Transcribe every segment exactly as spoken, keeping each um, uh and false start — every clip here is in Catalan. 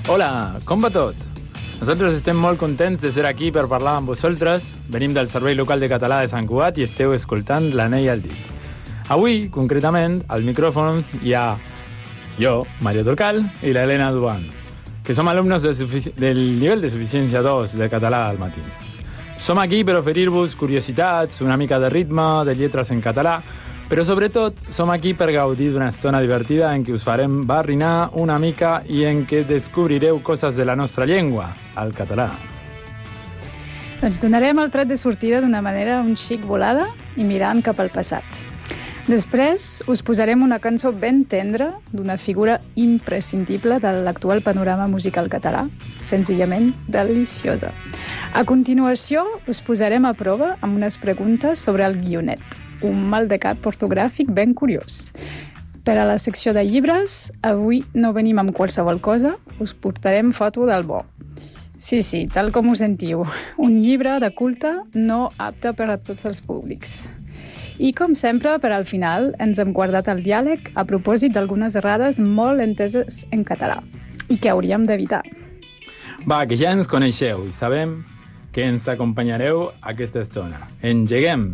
Hola, com va tot? Nosaltres estem molt contents de ser aquí per parlar amb vosaltres. Venim del Servei Local de Català de Sant Cugat i esteu escoltant l'Anell al dit. Avui, concretament, als micròfons hi ha jo, Mario Torcal, i l'Helena Duan, que som alumnes de sufici... del nivell de suficiència dos del català al matí. Som aquí per oferir-vos curiositats, una mica de ritme, de lletres en català, però sobretot som aquí per gaudir d'una estona divertida en què us farem barrinar una mica i en què descobrireu coses de la nostra llengua, el català. Doncs donarem el tret de sortida d'una manera un xic volada i mirant cap al passat. Després us posarem una cançó ben tendra d'una figura imprescindible de l'actual panorama musical català, senzillament deliciosa. A continuació us posarem a prova amb unes preguntes sobre el guionet, un mal de cap ortogràfic ben curiós. Per a la secció de llibres, avui no venim amb qualsevol cosa, us portarem foto del bo. Sí, sí, tal com ho sentiu, un llibre de culte no apte per a tots els públics. I, com sempre, per al final, ens hem guardat el diàleg a propòsit d'algunes errades molt enteses en català i que hauríem d'evitar. Va, que ja ens coneixeu i sabem que ens acompanyareu aquesta estona. Engeguem!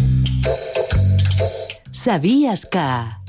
Sabies que...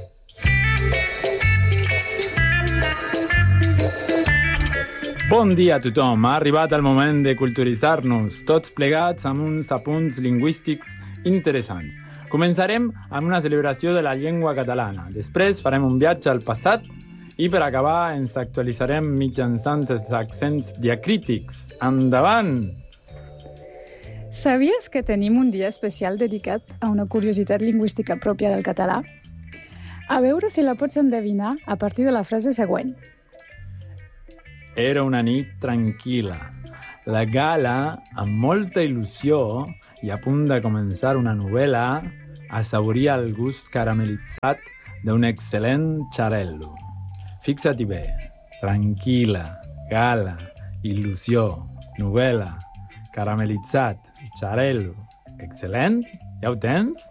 Bon dia a tothom! Ha arribat el moment de culturitzar-nos, tots plegats amb uns apunts lingüístics interessants. Començarem amb una celebració de la llengua catalana. Després farem un viatge al passat i per acabar ens actualitzarem mitjançant els accents diacrítics. Endavant! Sabies que tenim un dia especial dedicat a una curiositat lingüística pròpia del català? A veure si la pots endevinar a partir de la frase següent. Era una nit tranquil·la. La gala, amb molta il·lusió i a punt de començar una novel·la, assavoria el gust caramelitzat d'un excel·lent xarel·lo. Fixa-t'hi bé. Tranquil·la, gala, il·lusió, novel·la, caramelitzat, xarel·lo, excel·lent? Ja ho tens?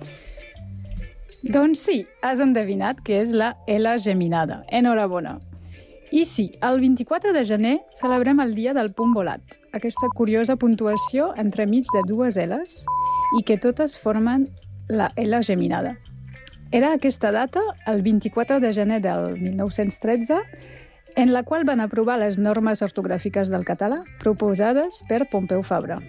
Doncs sí, has endevinat que és la L geminada. Enhorabona. I sí, el vint-i-quatre de gener celebrem el dia del punt volat, aquesta curiosa puntuació entremig de dues L's i que totes formen la L geminada. Era aquesta data, el vint-i-quatre de gener del mil nou-cents tretze, en la qual van aprovar les normes ortogràfiques del català proposades per Pompeu Fabra.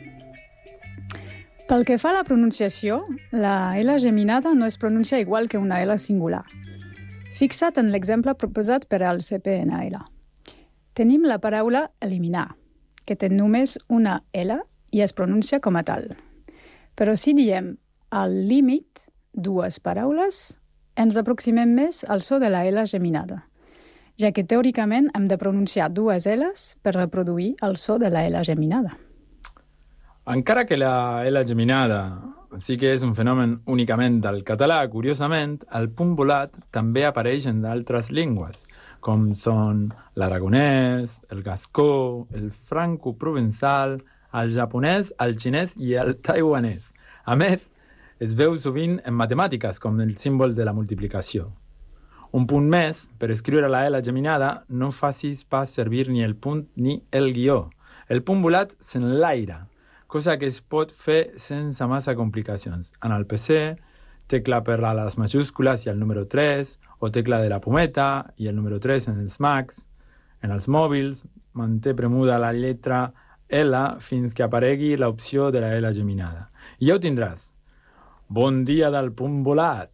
Pel que fa a la pronunciació, la L geminada no es pronuncia igual que una L singular. Fixa't en l'exemple proposat per al C P N L. Tenim la paraula eliminar, que té només una L i es pronuncia com a tal. Però si diem al límit, dues paraules, ens aproximem més al so de la L geminada, ja que teòricament hem de pronunciar dues L's per reproduir el so de la L geminada. Encara que la L geminada sí que és un fenomen únicament del català, curiosament, el punt volat també apareix en d'altres llengües, com són l'aragonès, el gascó, el franco-provençal, el japonès, el xinès i el taiwanès. A més, es veu sovint en matemàtiques, com el símbol de la multiplicació. Un punt més, per escriure la L geminada, no facis pas servir ni el punt ni el guió. El punt volat s'enlaira, cosa que es pot fer sense massa complicacions. En el P C, tecla per a les majúscules i el número tres, o tecla de la pometa i el número tres en els Macs. En els mòbils, manté premuda la lletra L fins que aparegui l'opció de la L geminada. I ja ho tindràs. Bon dia del punt volat!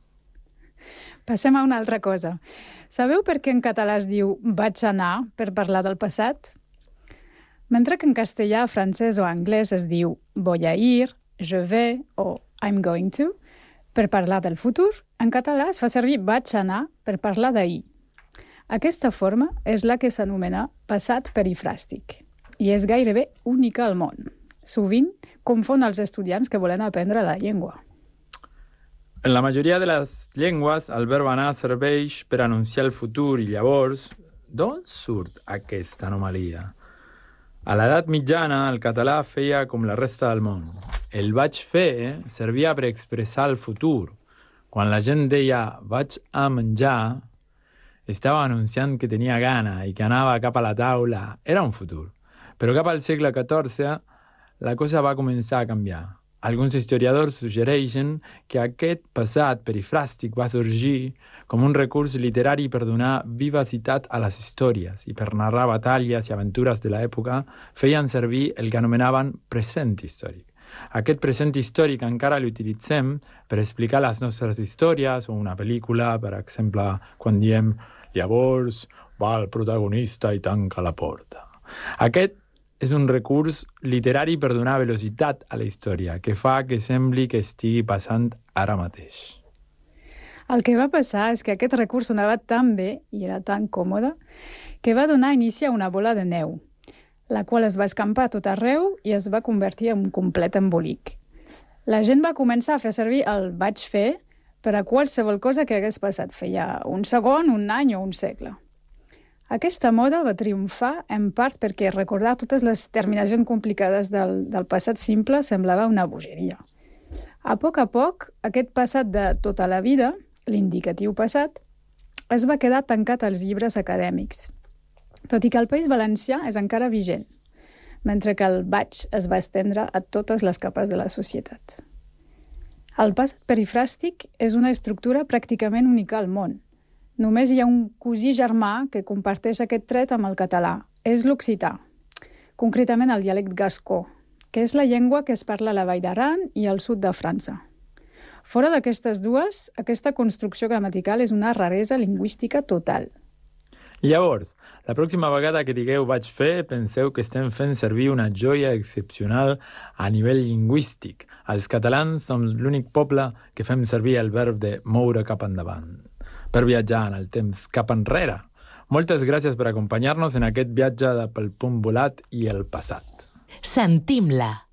Passem a una altra cosa. Sabeu per què en català es diu vaig anar per parlar del passat? Mentre que en castellà, francès o anglès es diu voy a ir, je vais o I'm going to, per parlar del futur, en català es fa servir vaig anar per parlar d'ahir. Aquesta forma és la que s'anomena passat perifràstic i és gairebé única al món. Sovint confon els estudiants que volen aprendre la llengua. En la majoria de les llengües, el verb anar serveix per anunciar el futur i llavors, d'on surt aquesta anomalia? A l'edat mitjana, el català feia com la resta del món. El vaig fer servia per expressar el futur. Quan la gent deia vaig a menjar, estava anunciant que tenia gana i que anava cap a la taula, era un futur. Però cap al segle catorze la cosa va començar a canviar. Alguns historiadors suggereixen que aquest passat perifràstic va sorgir com un recurs literari per donar vivacitat a les històries i per narrar batalles i aventures de l'època feien servir el que anomenaven present històric. Aquest present històric encara l'utilitzem per explicar les nostres històries o una pel·lícula, per exemple, quan diem «Llavors va el protagonista i tanca la porta». Aquest és un recurs literari per donar velocitat a la història, que fa que sembli que estigui passant ara mateix. El que va passar és que aquest recurs sonava tan bé i era tan còmode que va donar inici a una bola de neu, la qual es va escampar tot arreu i es va convertir en un complet embolic. La gent va començar a fer servir el vaig fer per a qualsevol cosa que hagués passat feia un segon, un any o un segle. Aquesta moda va triomfar en part perquè recordar totes les terminacions complicades del, del passat simple semblava una bogeria. A poc a poc, aquest passat de tota la vida, l'indicatiu passat, es va quedar tancat als llibres acadèmics, tot i que al País Valencià és encara vigent, mentre que el vaig es va estendre a totes les capes de la societat. El passat perifràstic és una estructura pràcticament única al món. Només hi ha un cosí germà que comparteix aquest tret amb el català. És l'occità, concretament el dialecte gascó, que és la llengua que es parla a la Vall d'Aran i al sud de França. Fora d'aquestes dues, aquesta construcció gramatical és una raresa lingüística total. Llavors, la pròxima vegada que digueu vaig fer, penseu que estem fent servir una joia excepcional a nivell lingüístic. Els catalans som l'únic poble que fem servir el verb de moure cap endavant, per viatjar en el temps cap enrere. Moltes gràcies per acompanyar-nos en aquest viatge pel punt volat i el passat. Sentim-la.